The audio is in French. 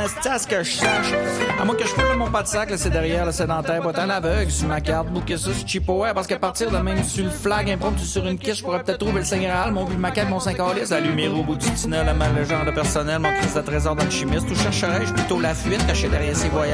esti à ce que je sache. À moins que je fasse mon pas de sac, là, c'est derrière le sédentaire, pas tant aveugle sur ma carte, bouquet ça sur cheapo, ouais, parce qu'à partir de même sur le flag impromptu sur une quiche, je pourrais peut-être trouver le Saint-Graal, mon but, ma quête, mon 5 calice, la lumière au bout du tunnel, le genre de personnel, mon crise de trésor dans le chimiste, où chercherais-je plutôt la fuite cachée derrière ces voyages.